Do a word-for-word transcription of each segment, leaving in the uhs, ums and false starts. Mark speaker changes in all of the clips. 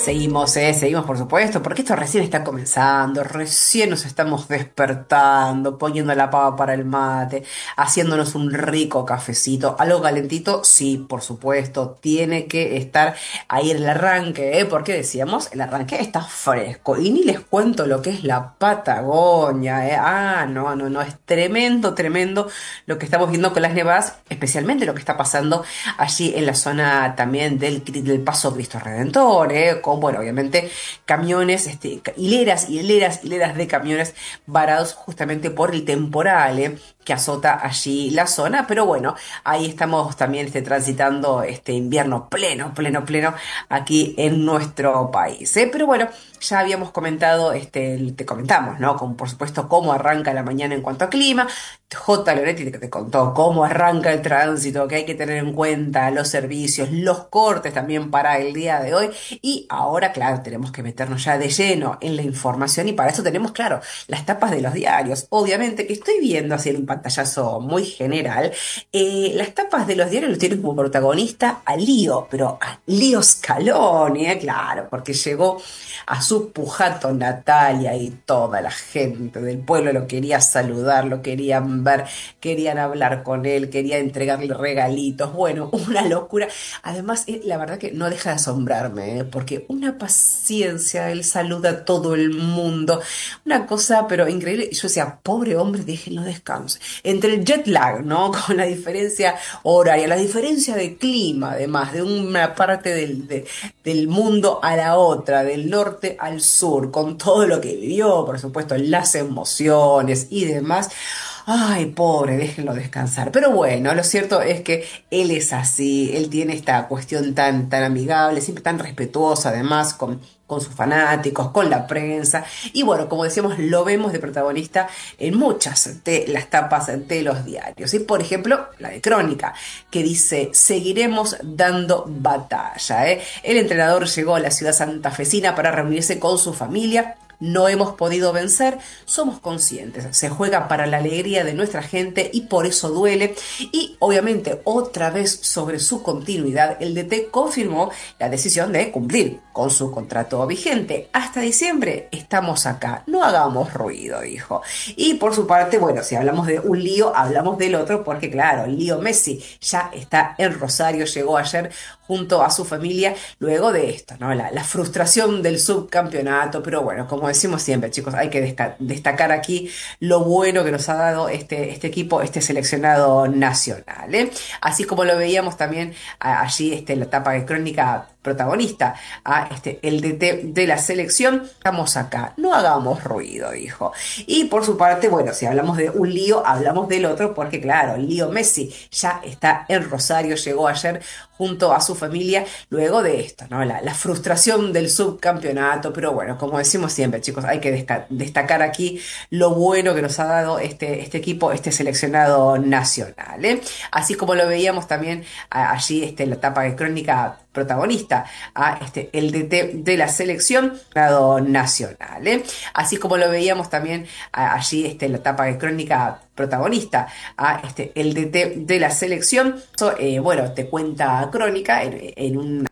Speaker 1: Seguimos, eh, seguimos por supuesto, porque esto recién está comenzando, recién nos estamos despertando, poniendo la pava para el mate, haciéndonos un rico cafecito, algo calentito, sí, por supuesto, tiene que estar ahí el arranque, ¿eh? Porque decíamos, el arranque está fresco, y ni les cuento lo que es la Patagonia, ¿eh? Ah, no, no, no, es tremendo, tremendo lo que estamos viendo con las nevadas, especialmente lo que está pasando allí en la zona también del, del Paso Cristo Redentor, ¿eh? Con, bueno, obviamente camiones, este, hileras, hileras, hileras de camiones varados justamente por el temporal, ¿eh? Que azota allí la zona, pero bueno, ahí estamos también este, transitando este invierno pleno, pleno, pleno aquí en nuestro país, ¿eh? Pero bueno, ya habíamos comentado, este, te comentamos, ¿no? Como por supuesto cómo arranca la mañana en cuanto a clima. J. Loretti te te contó cómo arranca el tránsito, que hay que tener en cuenta los servicios, los cortes también para el día de hoy. Y ahora, claro, tenemos que meternos ya de lleno en la información y para eso tenemos, claro, las tapas de los diarios. Obviamente que estoy viendo así en un pantallazo muy general, eh, las tapas de los diarios los tienen como protagonista a Lío, pero a Lío Scaloni, ¿eh? Claro, porque llegó a su pujato Natalia y toda la gente del pueblo lo quería saludar, lo querían ver, querían hablar con él, quería entregarle regalitos, bueno, una locura. Además, eh, la verdad que no deja de asombrarme, ¿eh? Porque una paciencia, él saluda a todo el mundo, una cosa pero increíble. Y yo decía, pobre hombre, déjenlo descanse. Entre el jet lag, ¿no? Con la diferencia horaria, la diferencia de clima, además, de una parte del, de- del mundo a la otra, del norte al sur, con todo lo que vivió, por supuesto, las emociones y demás. Ay, pobre, déjenlo descansar. Pero bueno, lo cierto es que él es así, él tiene esta cuestión tan, tan amigable, siempre tan respetuosa, además, con, con sus fanáticos, con la prensa. Y bueno, como decíamos, lo vemos de protagonista en muchas de las tapas de los diarios. Y por ejemplo, la de Crónica, que dice, seguiremos dando batalla, ¿eh? El entrenador llegó a la ciudad santafesina para reunirse con su familia. No hemos podido vencer, somos conscientes, se juega para la alegría de nuestra gente y por eso duele. Y obviamente otra vez sobre su continuidad, el D T confirmó la decisión de cumplir con su contrato vigente. Hasta diciembre estamos acá, no hagamos ruido, dijo. Y por su parte, bueno, si hablamos de un lío, hablamos del otro, porque claro, el lío Messi ya está en Rosario, llegó ayer junto a su familia luego de esto, ¿no? La, la frustración del subcampeonato, pero bueno, como decimos siempre, chicos, hay que desca- destacar aquí lo bueno que nos ha dado este, este equipo, este seleccionado nacional, ¿eh? Así como lo veíamos también a- allí este, en la etapa de Crónica protagonista, a este, el D T de la selección, estamos acá, no hagamos ruido, dijo. Y por su parte, bueno, si hablamos de un lío, hablamos del otro, porque claro, el lío Messi ya está en Rosario, llegó ayer junto a su familia luego de esto, ¿no? La, la frustración del subcampeonato, pero bueno, como decimos siempre, chicos, hay que desca- destacar aquí lo bueno que nos ha dado este, este equipo, este seleccionado nacional, ¿eh? Así como lo veíamos también a- allí este, en la etapa de Crónica protagonista, a este, el D T de la selección nacional, ¿eh? Así como lo veíamos también a- allí este, en la etapa de Crónica protagonista, a este, el D T de la selección. So, eh, bueno, te cuenta Crónica en, en un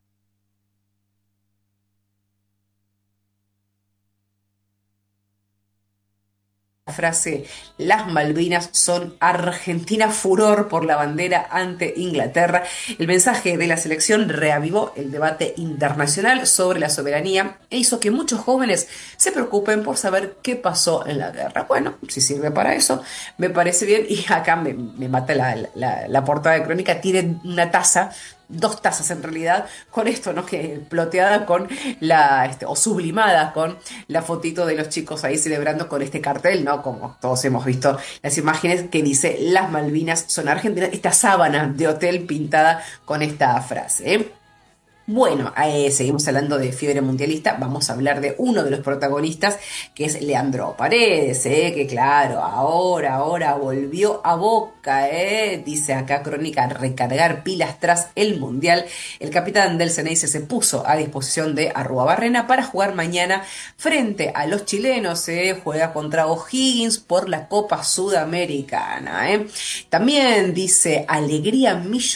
Speaker 1: frase, las Malvinas son Argentina furor por la bandera ante Inglaterra. El mensaje de la selección reavivó el debate internacional sobre la soberanía e hizo que muchos jóvenes se preocupen por saber qué pasó en la guerra. Bueno, si sirve para eso, me parece bien. Y acá me, me mata la, la, la portada de Crónica, tiene una taza, dos tazas en realidad, con esto, ¿no? Que ploteada con la, este, o sublimada con la fotito de los chicos ahí celebrando con este cartel, ¿no? Como todos hemos visto las imágenes que dice las Malvinas son Argentinas, esta sábana de hotel pintada con esta frase, ¿eh? Bueno, eh, seguimos hablando de fiebre mundialista, vamos a hablar de uno de los protagonistas, que es Leandro Paredes, eh, que claro, ahora, ahora volvió a Boca, eh, dice acá Crónica, recargar pilas tras el Mundial. El capitán del Ceneice se puso a disposición de Arruabarrena para jugar mañana frente a los chilenos, eh, juega contra O'Higgins por la Copa Sudamericana. Eh. También dice, alegría millonaria